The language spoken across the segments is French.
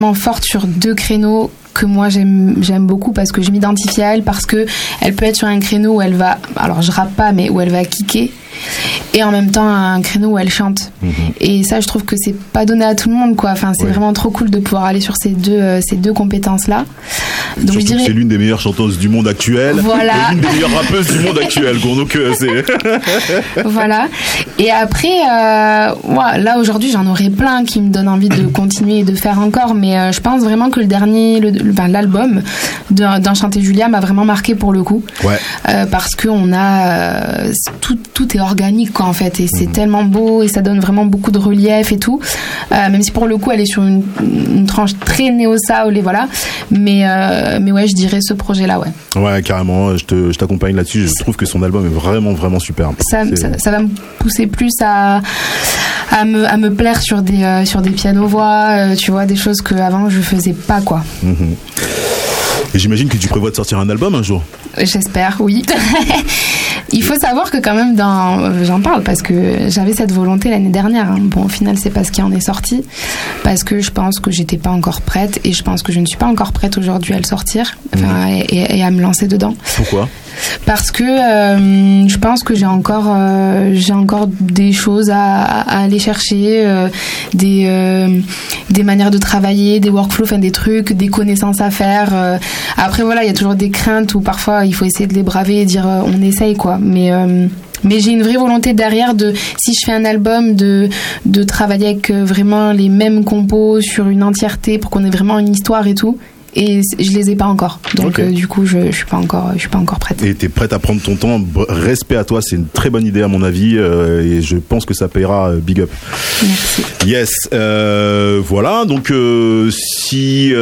forte sur 2 créneaux que moi j'aime beaucoup parce que je m'identifie à elle, parce que elle peut être sur un créneau où elle va, alors je rappe pas, mais où elle va kicker, et en même temps un créneau où elle chante. Et ça, je trouve que c'est pas donné à tout le monde, quoi. Enfin, c'est vraiment trop cool de pouvoir aller sur ces deux compétences là. Donc je dirais, c'est l'une des meilleures chanteuses du monde actuel, voilà, et l'une des meilleures rappeuses du monde actuel, donc c'est voilà. Et après là aujourd'hui j'en aurais plein qui me donnent envie de continuer et de faire encore, mais je pense vraiment que l'album d'Enchantée Julia m'a vraiment marqué pour le coup, parce que on a tout est organique, quoi, en fait, et c'est tellement beau et ça donne vraiment beaucoup de relief et tout, même si pour le coup elle est sur une tranche très néo-soul et voilà, mais ouais, je dirais ce projet là. Ouais, carrément, je t'accompagne là-dessus. Je trouve que son album est vraiment vraiment superbe. Ça va me pousser plus à me plaire sur des pianos-voix, tu vois, des choses que avant je faisais pas, quoi. Et j'imagine que tu prévois de sortir un album un jour. J'espère, oui. Il faut savoir que quand même, j'en parle parce que j'avais cette volonté l'année dernière. Bon, au final, c'est pas ce qui en est sorti, parce que je pense que j'étais pas encore prête, et je pense que je ne suis pas encore prête aujourd'hui à le sortir, et à me lancer dedans. Pourquoi ? Parce que je pense que j'ai encore des choses à aller chercher, des manières de travailler, des workflows, enfin des trucs, des connaissances à faire. Après voilà, il y a toujours des craintes où parfois il faut essayer de les braver et dire on essaye, quoi. Mais j'ai une vraie volonté derrière si je fais un album, de travailler avec vraiment les mêmes compos sur une entièreté pour qu'on ait vraiment une histoire et tout. Et je les ai pas encore, donc du coup je suis pas encore prête. Et t'es prête à prendre ton temps. Respect à toi, c'est une très bonne idée à mon avis, et je pense que ça payera. Big up. Merci. Yes, voilà, donc si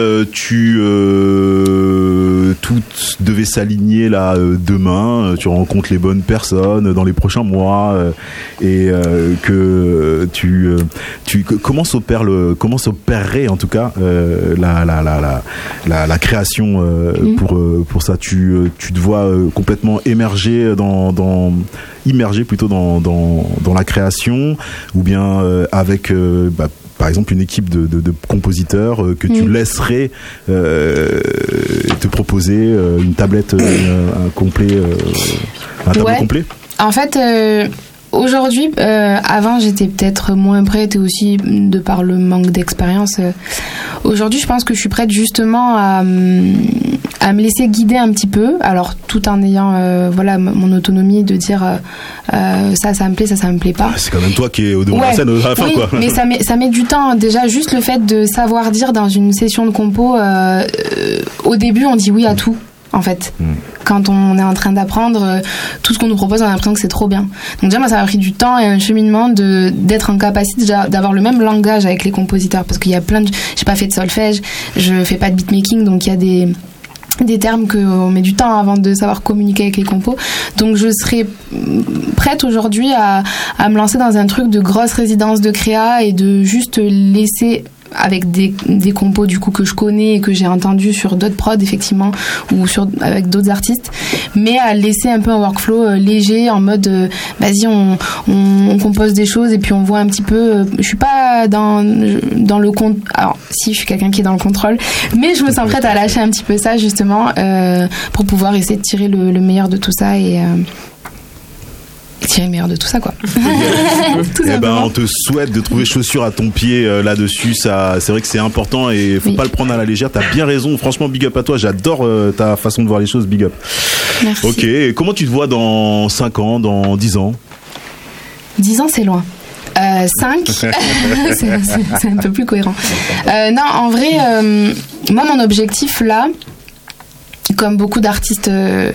tout devait s'aligner là demain, tu rencontres les bonnes personnes dans les prochains mois, et que comment s'opérerait en tout cas la création pour ça. Tu te vois complètement immergé immergé plutôt dans la création, ou bien avec par exemple une équipe de compositeurs que tu laisserais te proposer une tablette un tableau complet. En fait, aujourd'hui, avant j'étais peut-être moins prête, et aussi de par le manque d'expérience. Aujourd'hui, je pense que je suis prête justement à me laisser guider un petit peu, alors tout en ayant mon autonomie de dire ça me plaît, ça me plaît pas. C'est quand même toi qui es au devant de la scène à la fin, quoi. Mais ça met du temps, déjà juste le fait de savoir dire dans une session de compo, au début on dit oui à tout. En fait, quand on est en train d'apprendre, tout ce qu'on nous propose, on a l'impression que c'est trop bien. Donc déjà, moi, ça m'a pris du temps et un cheminement d'être en capacité d'avoir le même langage avec les compositeurs, parce qu'il y a j'ai pas fait de solfège, je fais pas de beatmaking, donc il y a des termes qu'on met du temps avant de savoir communiquer avec les compos. Donc je serais prête aujourd'hui à me lancer dans un truc de grosse résidence de créa, et de juste laisser, avec des compos du coup que je connais et que j'ai entendu sur d'autres prods effectivement, ou avec d'autres artistes, mais à laisser un peu un workflow léger, en mode vas-y on compose des choses et puis on voit un petit peu. Je suis pas dans le compte, alors si, je suis quelqu'un qui est dans le contrôle, mais je me sens prête à lâcher un petit peu ça justement, pour pouvoir essayer de tirer le meilleur de tout ça, et tirer le meilleur de tout ça, quoi. On te souhaite de trouver chaussure à ton pied là-dessus. Ça, c'est vrai que c'est important, et faut pas le prendre à la légère. T'as bien raison. Franchement, big up à toi. J'adore ta façon de voir les choses. Big up. Merci. Ok. Et comment tu te vois dans 5 ans, dans 10 ans? 10 ans, c'est loin. 5, c'est un peu plus cohérent. Non, en vrai, moi, mon objectif là, comme beaucoup d'artistes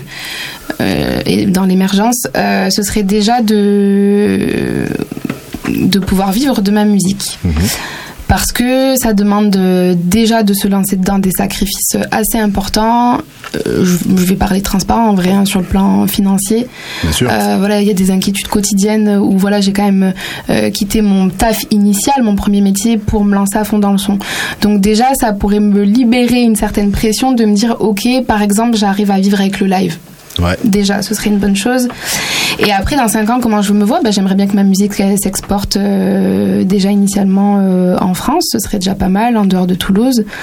dans l'émergence, ce serait déjà de pouvoir vivre de ma musique. Parce que ça demande déjà de se lancer dedans des sacrifices assez importants. Je vais parler transparent en vrai, sur le plan financier. Bien sûr. Il y a des inquiétudes quotidiennes où j'ai quand même quitté mon taf initial, mon premier métier, pour me lancer à fond dans le son. Donc déjà, ça pourrait me libérer une certaine pression de me dire ok, par exemple, j'arrive à vivre avec le live. Ouais. Déjà, ce serait une bonne chose. Et après, dans 5 ans, comment je me vois? J'aimerais bien que ma musique s'exporte déjà initialement en France. Ce serait déjà pas mal, en dehors de Toulouse.